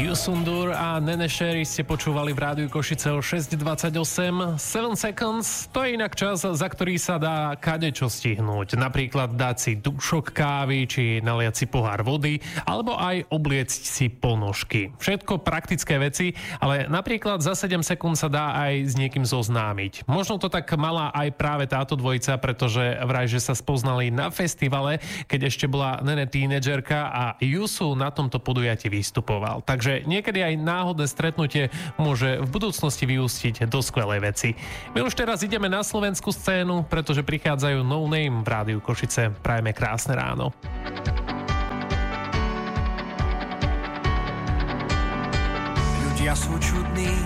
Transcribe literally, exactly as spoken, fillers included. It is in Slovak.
Yusundur a Nene Cherry ste počúvali v rádiu Košice o šesť dvadsaťosem. seven seconds, to je inak čas, za ktorý sa dá kadečo stihnúť. Napríklad dať si dúšok kávy, či naliať si pohár vody, alebo aj obliecť si ponožky. Všetko praktické veci, ale napríklad za sedem sekúnd sa dá aj s niekým zoznámiť. Možno to tak mala aj práve táto dvojica, pretože vraj, že sa spoznali na festivale, keď ešte bola Nene tínedžerka a Yusu na tomto podujatí vystupoval. Takže niekedy aj náhodné stretnutie môže v budúcnosti vyústiť do skvelej veci. My už teraz ideme na slovenskú scénu, pretože prichádzajú No Name v rádiu Košice. Prajeme krásne ráno. Ľudia sú čudní,